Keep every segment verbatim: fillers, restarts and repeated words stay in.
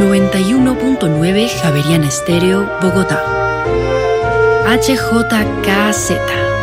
noventa y uno punto nueve Javeriana Estéreo, Bogotá. H J K Z.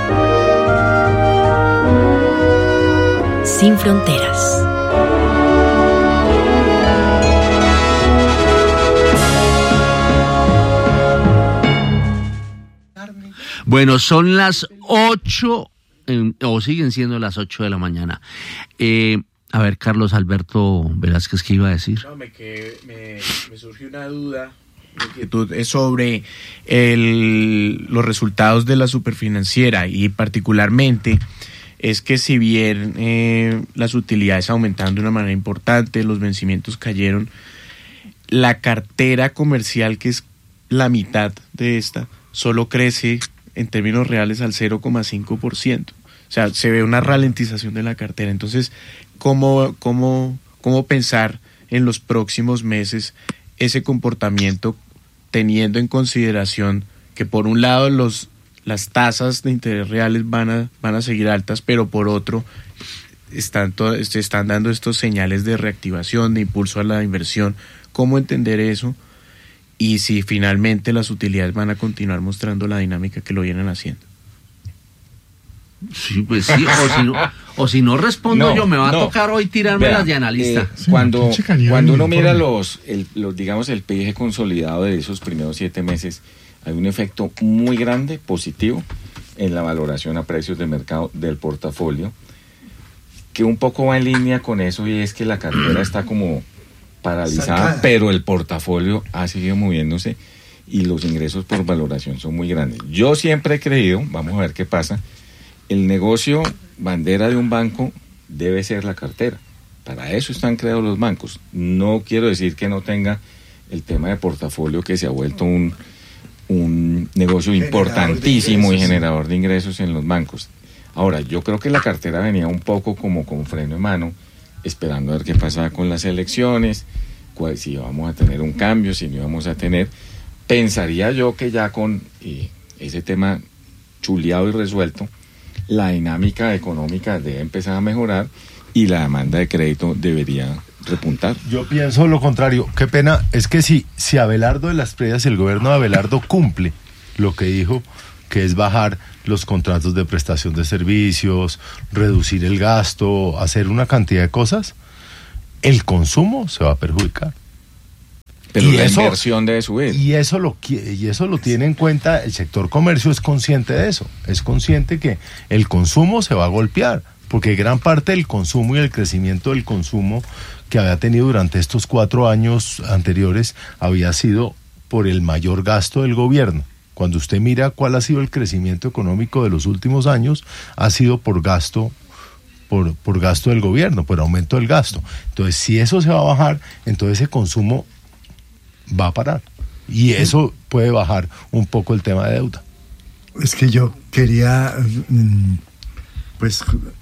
Sin fronteras. Bueno, son las ocho, eh, o siguen siendo las ocho de la mañana. Eh, a ver, Carlos Alberto Velázquez, ¿qué iba a decir? No, me, que, me, me surgió una duda, inquietud, es sobre el, los resultados de la superfinanciera y particularmente es que si bien eh, las utilidades aumentaron de una manera importante, los vencimientos cayeron, la cartera comercial, que es la mitad de esta, solo crece en términos reales al cero coma cinco por ciento. O sea, se ve una ralentización de la cartera. Entonces, ¿cómo, cómo, cómo pensar en los próximos meses ese comportamiento, teniendo en consideración que por un lado los, las tasas de interés reales van a, van a seguir altas, pero por otro están, to, se están dando estos señales de reactivación, de impulso a la inversión? ¿Cómo entender eso? Y si finalmente las utilidades van a continuar mostrando la dinámica que lo vienen haciendo. Sí, pues sí, o si no, o si no respondo no, yo, me va no. a tocar hoy tirarme Vea, las de analista. Eh, sí, cuando cuando uno mira los, el, los, digamos, el P I G consolidado de esos primeros siete meses, hay un efecto muy grande, positivo, en la valoración a precios de mercado del portafolio, que un poco va en línea con eso, y es que la cartera está como paralizada, Sacada. pero el portafolio ha seguido moviéndose y los ingresos por valoración son muy grandes. Yo siempre he creído, vamos a ver qué pasa, el negocio bandera de un banco debe ser la cartera. Para eso están creados los bancos. No quiero decir que no tenga el tema de portafolio, que se ha vuelto un, un negocio importantísimo y generador de ingresos en los bancos. Ahora, yo creo que la cartera venía un poco como con freno de mano, esperando a ver qué pasaba con las elecciones, cuál, si íbamos a tener un cambio, si no íbamos a tener. Pensaría yo que ya con eh, ese tema chuleado y resuelto, la dinámica económica debe empezar a mejorar y la demanda de crédito debería repuntar. Yo pienso lo contrario. Qué pena, es que si, si Abelardo de las Predias, el gobierno de Abelardo cumple lo que dijo, que es bajar los contratos de prestación de servicios, reducir el gasto, hacer una cantidad de cosas, el consumo se va a perjudicar. Pero y la eso, inversión debe subir. Y eso, lo, y eso lo tiene en cuenta el sector comercio, es consciente de eso, es consciente que el consumo se va a golpear, porque gran parte del consumo y el crecimiento del consumo que había tenido durante estos cuatro años anteriores había sido por el mayor gasto del gobierno. Cuando usted mira cuál ha sido el crecimiento económico de los últimos años, ha sido por gasto, por, por gasto del gobierno, por aumento del gasto. Entonces, si eso se va a bajar, entonces ese consumo va a parar. Y eso puede bajar un poco el tema de deuda. Es que yo quería, pues,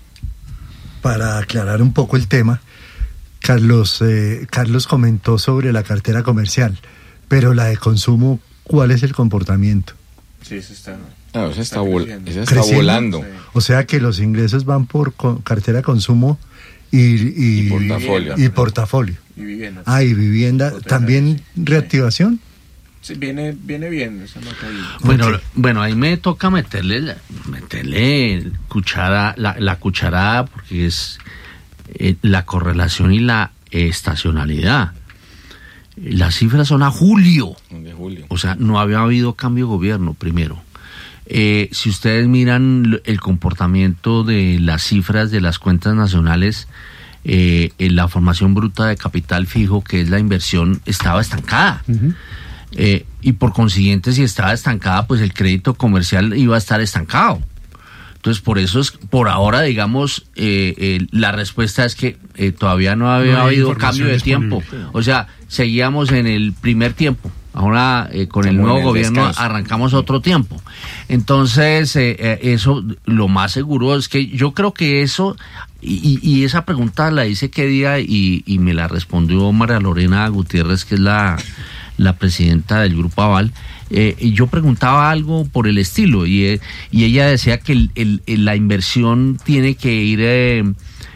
para aclarar un poco el tema, Carlos, eh, Carlos comentó sobre la cartera comercial, pero la de consumo, ¿cuál es el comportamiento? Sí, eso está, no, eso está, vol- eso está creciendo. volando. Sí. O sea que los ingresos van por co- cartera de consumo y, y, y portafolio. Y, y portafolio. Y vivienda. Ah, y vivienda. ¿También reactivación? Sí, viene, viene bien esa nota ahí. Bueno, okay. bueno, ahí me toca meterle, meterle cuchara, la, la cucharada, porque es eh, la correlación y la eh, estacionalidad. Las cifras son a julio. De julio. O sea, no había habido cambio de gobierno, primero. Eh, si ustedes miran el comportamiento de las cifras de las cuentas nacionales, eh, en la formación bruta de capital fijo, que es la inversión, estaba estancada. Uh-huh. Eh, y por consiguiente, si estaba estancada, pues el crédito comercial iba a estar estancado. Entonces, por eso es, por ahora, digamos, eh, eh, la respuesta es que eh, todavía no había no habido cambio de tiempo. O sea, seguíamos en el primer tiempo. Ahora, eh, con el nuevo gobierno, descanso. Arrancamos otro tiempo. Entonces, eh, eh, eso, lo más seguro es que yo creo que eso, y, y esa pregunta la hice qué día, y, y me la respondió María Lorena Gutiérrez, que es la, la presidenta del Grupo Aval. Eh, y yo preguntaba algo por el estilo, y, eh, y ella decía que el, el, el, la inversión tiene que ir eh,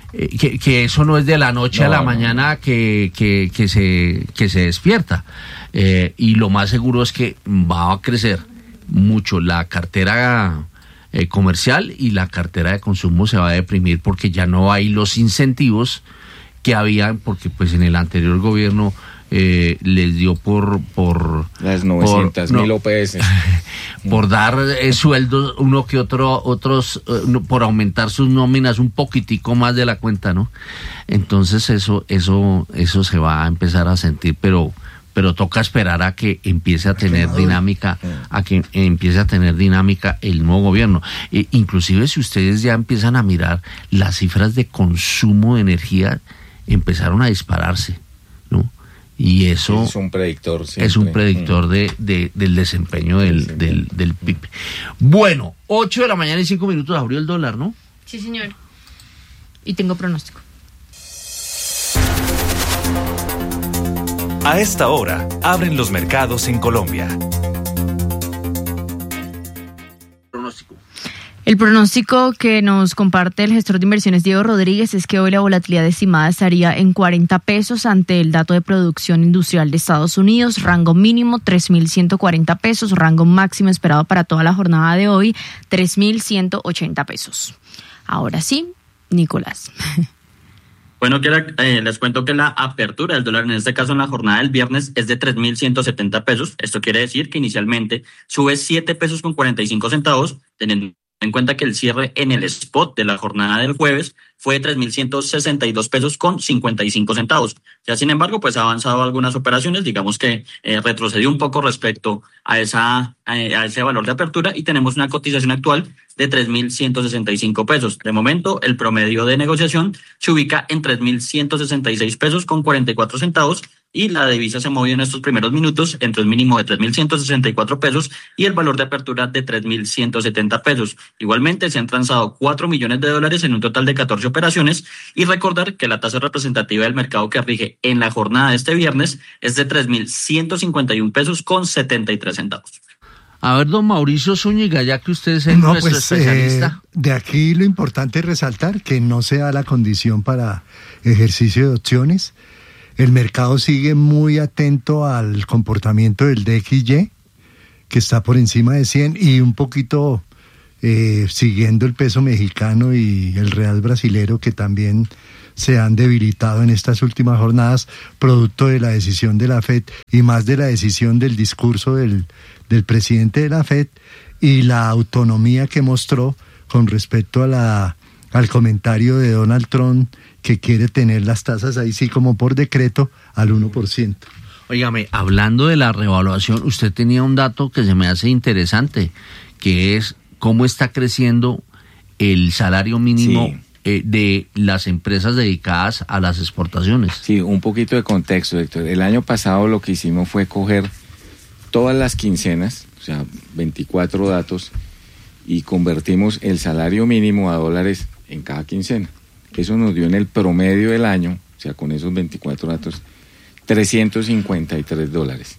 eh, que, que eso no es de la noche no, a la no. mañana que, que, que, se, que se despierta. Eh, y lo más seguro es que va a crecer mucho la cartera eh, comercial y la cartera de consumo se va a deprimir porque ya no hay los incentivos que había, porque pues en el anterior gobierno eh, les dio por por las novecientas mil no, O P S por dar eh, sueldos uno que otro otros eh, por aumentar sus nóminas un poquitico más de la cuenta, ¿no? Entonces eso eso eso se va a empezar a sentir, pero pero toca esperar a que empiece a tener dinámica, a que empiece a tener dinámica el nuevo gobierno. Eh, inclusive si ustedes ya empiezan a mirar las cifras de consumo de energía, empezaron a dispararse, ¿no? Y eso es un predictor siempre. Es un predictor de, de, del desempeño del, sí, del, del P I B. Bueno, ocho de la mañana y cinco minutos abrió el dólar, ¿no? Sí, señor. Y tengo pronóstico. A esta hora, abren los mercados en Colombia. Pronóstico. El pronóstico que nos comparte el gestor de inversiones Diego Rodríguez es que hoy la volatilidad estimada estaría en cuarenta pesos ante el dato de producción industrial de Estados Unidos, rango mínimo tres mil ciento cuarenta pesos, rango máximo esperado para toda la jornada de hoy, tres mil ciento ochenta pesos. Ahora sí, Nicolás. Bueno, que eh, les cuento que la apertura del dólar, en este caso en la jornada del viernes, es de tres mil ciento setenta pesos. Esto quiere decir que inicialmente sube siete pesos con cuarenta y cinco centavos, teniendo en cuenta que el cierre en el spot de la jornada del jueves fue de tres mil ciento sesenta y dos pesos con cincuenta y cinco centavos. Ya sin embargo, pues ha avanzado algunas operaciones, digamos que eh, retrocedió un poco respecto a esa a, a ese valor de apertura y tenemos una cotización actual de tres mil ciento sesenta y cinco pesos. De momento, el promedio de negociación se ubica en tres mil ciento sesenta y seis pesos con cuarenta y cuatro centavos y la divisa se movió en estos primeros minutos entre un mínimo de tres mil ciento sesenta y cuatro pesos y el valor de apertura de tres mil ciento setenta pesos. Igualmente, se han transado cuatro millones de dólares en un total de catorce operaciones y recordar que la tasa representativa del mercado que rige en la jornada de este viernes es de tres mil ciento cincuenta y un pesos con setenta y tres centavos. A ver, don Mauricio Zúñiga, ya que usted es el no, nuestro pues, especialista. Eh, de aquí lo importante es resaltar que no se da la condición para ejercicio de opciones. El mercado sigue muy atento al comportamiento del D X Y, que está por encima de cien, y un poquito eh, siguiendo el peso mexicano y el real brasilero, que también se han debilitado en estas últimas jornadas, producto de la decisión de la Fed y más de la decisión del discurso del, del presidente de la Fed y la autonomía que mostró con respecto a la, al comentario de Donald Trump, que quiere tener las tasas ahí sí como por decreto al uno por ciento. Óigame, hablando de la revaluación, usted tenía un dato que se me hace interesante, que es cómo está creciendo el salario mínimo sí. eh, de las empresas dedicadas a las exportaciones. Sí, un poquito de contexto, Héctor. El año pasado lo que hicimos fue coger todas las quincenas, o sea, veinticuatro datos, y convertimos el salario mínimo a dólares en cada quincena. Eso nos dio en el promedio del año, o sea, con esos veinticuatro datos, trescientos cincuenta y tres dólares.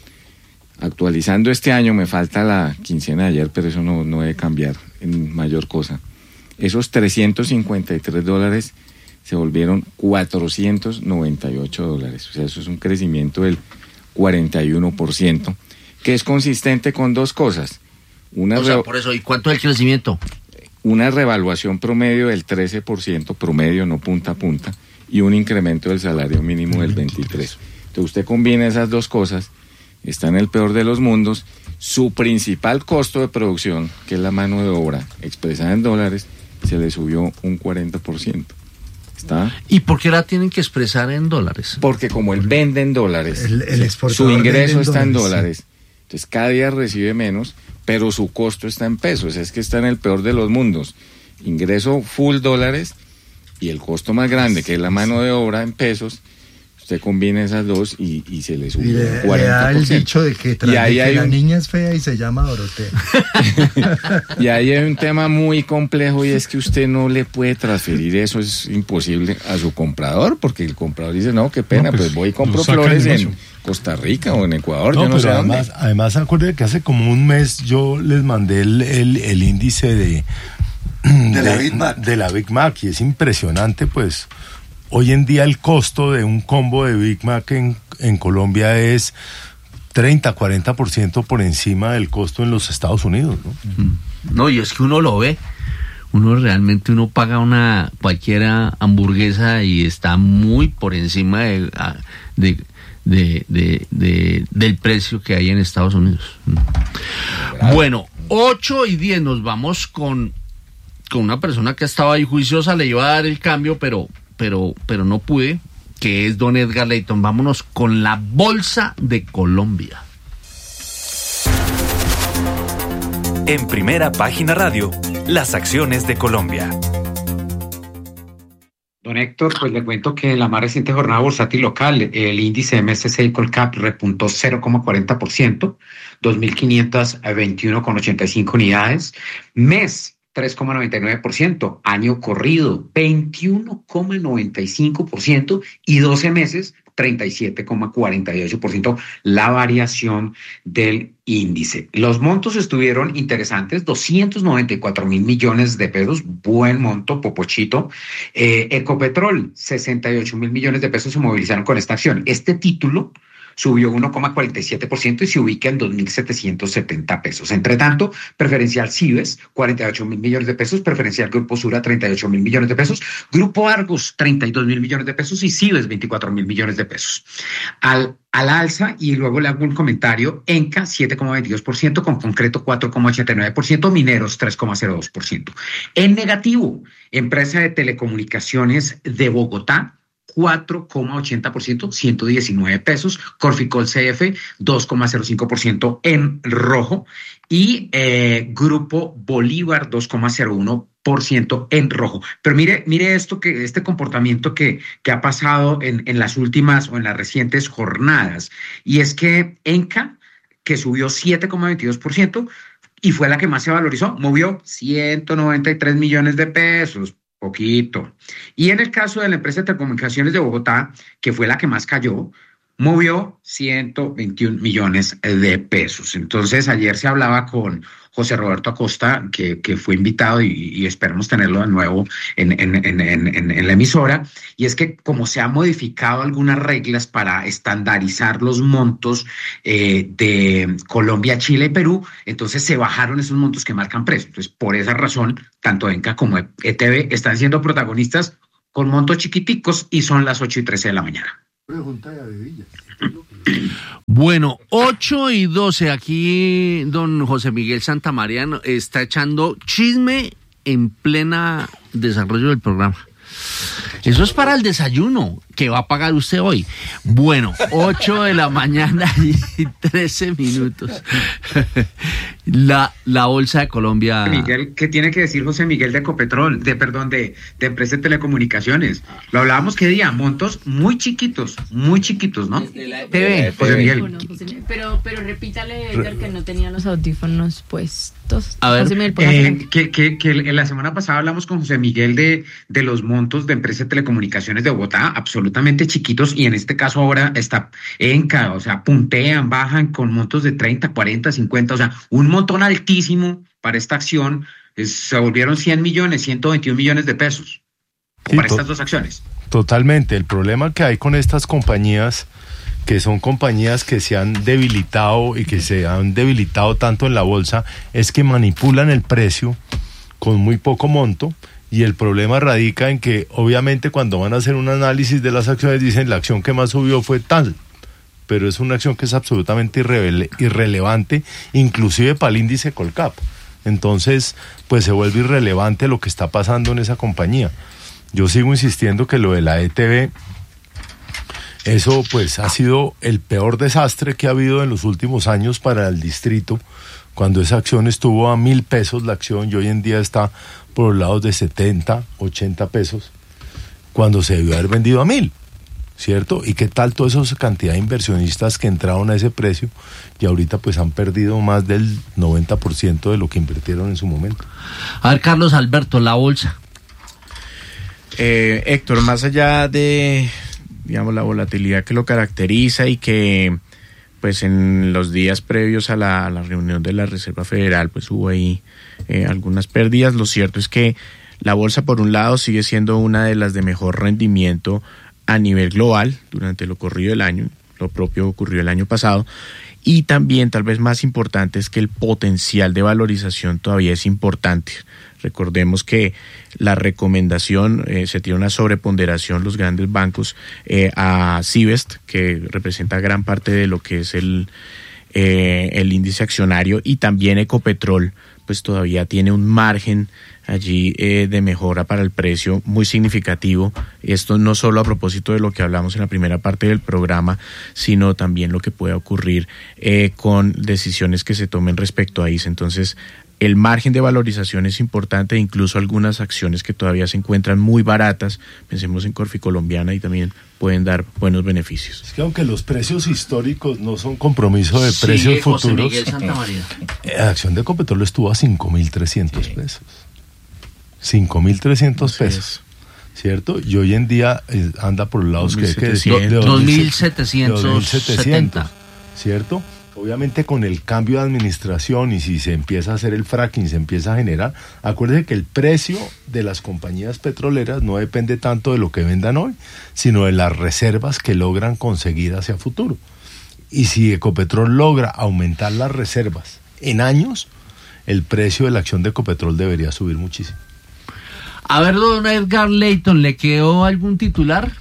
Actualizando este año, me falta la quincena de ayer, pero eso no, no debe cambiar en mayor cosa. Esos trescientos cincuenta y tres dólares se volvieron cuatrocientos noventa y ocho dólares. O sea, eso es un crecimiento del cuarenta y uno por ciento, que es consistente con dos cosas. Una o sea, re- por eso, ¿y cuánto es el crecimiento? Una revaluación promedio del trece por ciento, promedio, no punta a punta, y un incremento del salario mínimo del veintitrés por ciento. Entonces usted combina esas dos cosas, está en el peor de los mundos, su principal costo de producción, que es la mano de obra expresada en dólares, se le subió un cuarenta por ciento. ¿Está? ¿Y por qué la tienen que expresar en dólares? Porque como él vende en dólares, el, el su ingreso en está en dólares, dólares, sí. Entonces cada día recibe menos, pero su costo está en pesos. Es que está en el peor de los mundos. Ingreso full dólares y el costo más grande, que es la mano de obra en pesos. Usted combina esas dos y, y se le sube y le, un cuarenta por ciento. Le da el dicho de que, tras, de que la un... niña es fea y se llama Dorotea. Y ahí hay un tema muy complejo, y es que usted no le puede transferir eso, es imposible, a su comprador, porque el comprador dice, no, qué pena, no, pues, pues voy y compro flores en Costa Rica o en Ecuador, no, yo no pero sé además, dónde. Además, acuérdense que hace como un mes yo les mandé el, el, el índice de de, la Big Mac. de la Big Mac, y es impresionante, pues hoy en día el costo de un combo de Big Mac en, en Colombia es treinta, cuarenta por ciento por encima del costo en los Estados Unidos, ¿no? No, y es que uno lo ve, uno realmente uno paga una cualquiera hamburguesa y está muy por encima de, de, de, de, de del precio que hay en Estados Unidos. Bueno, ocho y diez nos vamos con, con una persona que estaba ahí juiciosa, le iba a dar el cambio, pero, pero, pero no pude, que es don Edgar Leyton. Vámonos con la Bolsa de Colombia. En Primera Página Radio, las acciones de Colombia. Don Héctor, pues le cuento que en la más reciente jornada bursátil local, el índice M S C I Colcap repuntó cero coma cuarenta por ciento, dos mil quinientas veintiuno coma ochenta y cinco unidades, mes tres coma noventa y nueve por ciento, año corrido veintiuno coma noventa y cinco por ciento y doce meses treinta y siete coma cuarenta y ocho por ciento la variación del índice. Los montos estuvieron interesantes, doscientos noventa y cuatro mil millones de pesos, buen monto, popochito. Eh, Ecopetrol, sesenta y ocho mil millones de pesos se movilizaron con esta acción. Este título subió uno coma cuarenta y siete por ciento y se ubica en dos mil setecientos setenta pesos. Entre tanto, preferencial Cibes, cuarenta y ocho mil millones de pesos, preferencial Grupo Sura, treinta y ocho mil millones de pesos, Grupo Argos, treinta y dos mil millones de pesos y Cibes, veinticuatro mil millones de pesos. Al, al alza, y luego le hago un comentario, Enca, siete coma veintidós por ciento, con Concreto, cuatro coma ochenta y nueve por ciento, Mineros, tres coma cero dos por ciento. En negativo, Empresa de Telecomunicaciones de Bogotá, cuatro coma ochenta por ciento, ciento diecinueve pesos, Corficol C F, dos coma cero cinco por ciento en rojo, y eh, Grupo Bolívar, dos coma cero uno por ciento en rojo. Pero mire, mire esto, que este comportamiento que, que ha pasado en, en las últimas o en las recientes jornadas, y es que Enca, que subió siete coma veintidós por ciento y fue la que más se valorizó, movió ciento noventa y tres millones de pesos, poquito. Y en el caso de la empresa de telecomunicaciones de Bogotá, que fue la que más cayó, movió ciento veintiún millones de pesos. Entonces, ayer se hablaba con José Roberto Acosta, que, que fue invitado y, y esperamos tenerlo de nuevo en, en, en, en, en la emisora, y es que como se han modificado algunas reglas para estandarizar los montos eh, de Colombia, Chile y Perú, entonces se bajaron esos montos que marcan precio. Entonces, por esa razón, tanto Enca como E T B están siendo protagonistas con montos chiquiticos y son las ocho y trece de la mañana. Pregunta de Avevilla. Bueno, ocho y doce, aquí don José Miguel Santamaría está echando chisme en plena desarrollo del programa. Eso es para el desayuno que va a pagar usted hoy. Bueno, ocho de la mañana y trece minutos. La, la Bolsa de Colombia. Miguel, ¿qué tiene que decir José Miguel de Ecopetrol? De, perdón, de, de Empresa de Telecomunicaciones. Lo hablábamos qué día, montos muy chiquitos, muy chiquitos, ¿no? T V, José Miguel. Bueno, José, pero, pero repítale, Edgar, que no tenía los audífonos puestos. A ver, José Miguel, eh, que, que, que en la semana pasada hablamos con José Miguel de, de los montos de Empresa de Telecomunicaciones de Bogotá, absolutamente chiquitos, y en este caso ahora está Enca, o sea, puntean, bajan con montos de treinta, cuarenta, cincuenta, o sea, un montón altísimo para esta acción. Es, se volvieron cien millones, ciento veintiún millones de pesos Sí, para to- estas dos acciones. Totalmente. El problema que hay con estas compañías, que son compañías que se han debilitado y que se han debilitado tanto en la bolsa, es que manipulan el precio con muy poco monto, y el problema radica en que obviamente cuando van a hacer un análisis de las acciones dicen la acción que más subió fue tal, pero es una acción que es absolutamente irrele- irrelevante, inclusive para el índice Colcap. Entonces, pues se vuelve irrelevante lo que está pasando en esa compañía. Yo sigo insistiendo que lo de la E T B, eso pues ha sido el peor desastre que ha habido en los últimos años para el distrito, cuando esa acción estuvo a mil pesos la acción, y hoy en día está por los lados de setenta, ochenta pesos, cuando se debió haber vendido a mil, ¿cierto? ¿Y qué tal toda esa cantidad de inversionistas que entraron a ese precio y ahorita pues han perdido más del noventa por ciento de lo que invirtieron en su momento? A ver, Carlos Alberto, la bolsa. Eh, Héctor, más allá de, digamos, la volatilidad que lo caracteriza y que pues en los días previos a la, a la reunión de la Reserva Federal, pues hubo ahí eh, algunas pérdidas. Lo cierto es que la bolsa, por un lado, sigue siendo una de las de mejor rendimiento a nivel global durante lo corrido del año. Lo propio ocurrió el año pasado. Y también, tal vez más importante, es que el potencial de valorización todavía es importante. Recordemos que la recomendación, eh, se tiene una sobreponderación los grandes bancos eh, a Sivest, que representa gran parte de lo que es el, eh, el índice accionario, y también Ecopetrol, pues todavía tiene un margen allí eh, de mejora para el precio muy significativo. Esto no solo a propósito de lo que hablamos en la primera parte del programa, sino también lo que pueda ocurrir eh, con decisiones que se tomen respecto a I C E. Entonces, el margen de valorización es importante, incluso algunas acciones que todavía se encuentran muy baratas, pensemos en Corfi Colombiana, y también pueden dar buenos beneficios. Es que aunque los precios históricos no son compromiso de Sí, precios José futuros, Miguel Santamaría. la acción de Ecopetrol estuvo a cinco mil trescientos pesos. cinco mil trescientos pesos. ¿Cierto? Y hoy en día eh, anda por los lados que... dos mil setecientos setenta. ¿Cierto? Obviamente con el cambio de administración, y si se empieza a hacer el fracking, se empieza a generar, acuérdense que el precio de las compañías petroleras no depende tanto de lo que vendan hoy, sino de las reservas que logran conseguir hacia futuro. Y si Ecopetrol logra aumentar las reservas en años, el precio de la acción de Ecopetrol debería subir muchísimo. A ver, don Edgar Leighton, ¿le quedó algún titular?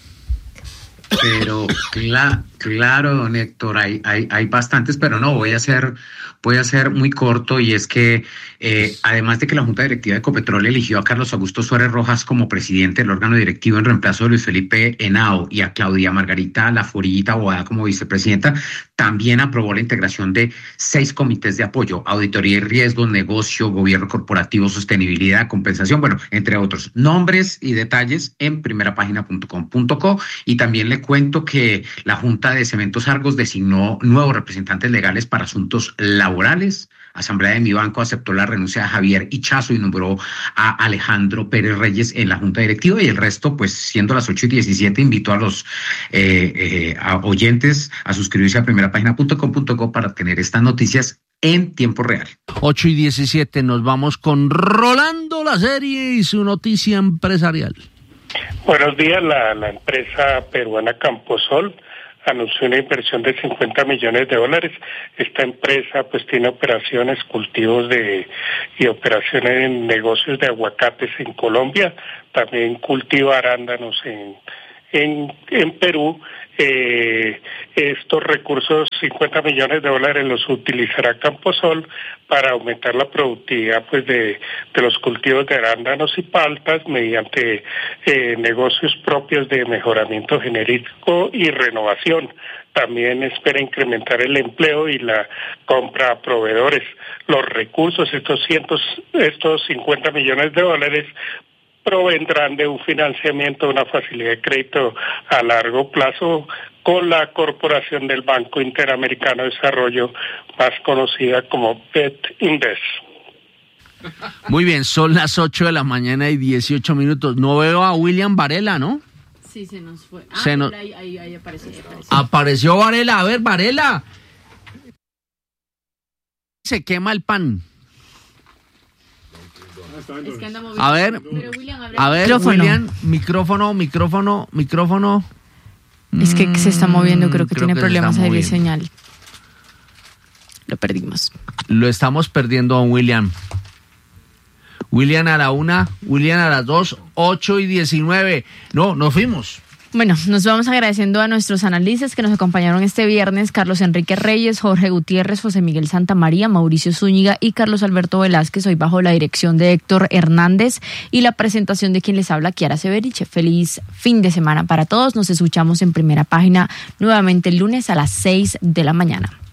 Pero cla- claro, don Héctor, hay, hay, hay bastantes, pero no, voy a ser, voy a ser muy corto, y es que eh, además de que la Junta Directiva de Ecopetrol eligió a Carlos Augusto Suárez Rojas como presidente del órgano directivo en reemplazo de Luis Felipe Henao, y a Claudia Margarita Laforillita Boada como vicepresidenta, también aprobó la integración de seis comités de apoyo: auditoría y riesgos, negocio, gobierno corporativo, sostenibilidad, compensación, bueno, entre otros. Nombres y detalles en primerapágina punto com punto co. Y también le cuento que la Junta de Cementos Argos designó nuevos representantes legales para asuntos laborales. Asamblea de Mi Banco aceptó la renuncia de Javier Ichazo y nombró a Alejandro Pérez Reyes en la Junta Directiva, y el resto, pues siendo las ocho y diecisiete, invito a los eh, eh, a oyentes a suscribirse a primerapágina punto com punto co para tener estas noticias en tiempo real. ocho y diecisiete, nos vamos con Rolando La Serie y su noticia empresarial. Buenos días. La, la empresa peruana Camposol anunció una inversión de cincuenta millones de dólares. Esta empresa pues tiene operaciones, cultivos de y operaciones en negocios de aguacates en Colombia, también cultiva arándanos en en, en Perú. Eh, estos recursos, cincuenta millones de dólares, los utilizará Camposol para aumentar la productividad pues de, de los cultivos de arándanos y paltas mediante eh, negocios propios de mejoramiento genérico y renovación. También espera incrementar el empleo y la compra a proveedores. Los recursos, estos cientos, estos cincuenta millones de dólares, provendrán de un financiamiento, una facilidad de crédito a largo plazo con la Corporación del Banco Interamericano de Desarrollo, más conocida como BETINVEST. Muy bien, son las ocho de la mañana y dieciocho minutos. No veo a William Varela, ¿no? Sí, se nos fue. Ah, se nos... ahí, ahí, ahí apareció, ahí apareció. Apareció Varela. A ver, Varela. Se quema el pan. Es que andamos A ver, Pero William, a ver, micrófono. William, micrófono, micrófono, micrófono. Es que se está moviendo, creo que Creo tiene que se problemas está ahí de moviendo. señal. Lo perdimos. Lo estamos perdiendo a William. William a la una, William a las dos, ocho y diecinueve. No, nos fuimos. Bueno, nos vamos agradeciendo a nuestros analistas que nos acompañaron este viernes: Carlos Enrique Reyes, Jorge Gutiérrez, José Miguel Santamaría, Mauricio Zúñiga y Carlos Alberto Velázquez, hoy bajo la dirección de Héctor Hernández y la presentación de quien les habla, Kiara Severiche. Feliz fin de semana para todos. Nos escuchamos en Primera Página nuevamente el lunes a las seis de la mañana.